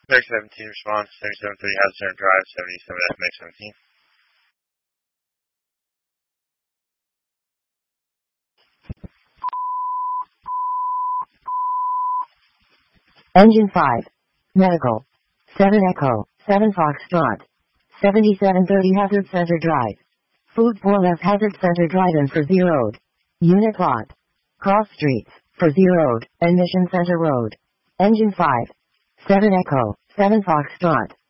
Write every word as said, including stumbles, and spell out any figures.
Clear seventeen response, seventy-seven thirty Hazard Center Drive, seventy-seven F M X seventeen. Engine five. Medical. seven Echo, seven Foxtrot. seventy-seven thirty Hazard Center Drive. Food four left Hazard Center Drive-In for Z Road. Unit lot. Cross streets, for Z Road, and Mission Center Road. Engine five. seven Echo, seven Foxtrot.